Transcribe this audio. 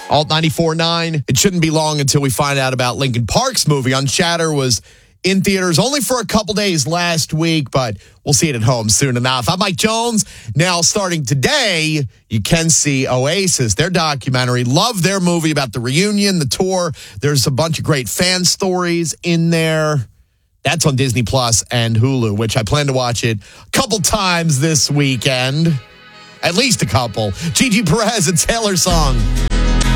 Alt 94.9. It shouldn't be long until we find out about Linkin Park's movie. Unshattered was in theaters only for a couple days last week, but we'll see it at home soon enough. I'm Mike Jones. Now, starting today, you can see Oasis, their documentary. Love their movie about the reunion, the tour. There's a bunch of great fan stories in there. That's on Disney Plus and Hulu, which I plan to watch it a couple times this weekend. At least a couple. Gigi Perez and Taylor Song.